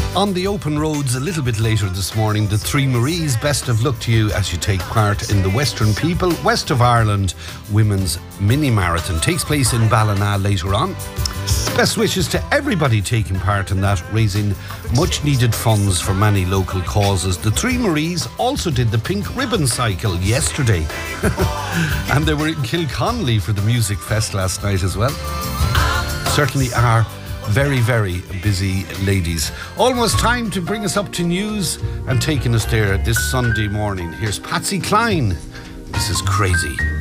On the open roads a little bit later this morning, the Three Maries, best of luck to you as you take part in the Western People West of Ireland Women's Mini Marathon. Takes place in Ballina later on. Best wishes to everybody taking part in that, raising much needed funds for many local causes. The Three Maries also did the Pink Ribbon Cycle yesterday. And they were in Kilconnelly for the Music Fest last night as well. Certainly are very, very busy ladies. Almost time to bring us up to news and taking us there this Sunday morning. Here's Patsy Cline. This is Crazy.